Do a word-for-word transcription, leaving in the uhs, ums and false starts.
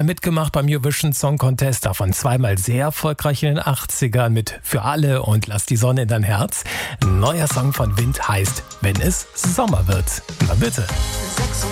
mitgemacht beim Eurovision Song Contest, davon zweimal sehr erfolgreich in den achtzigern mit Für alle und Lass die Sonne in dein Herz. Ein neuer Song von Wind heißt Wenn es Sommer wird. Na bitte.